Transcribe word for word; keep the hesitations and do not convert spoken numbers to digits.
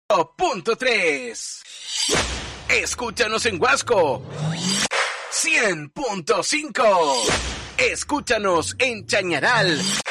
punto tres. Escúchanos en Huasco cien punto cinco. Escúchanos en Chañaral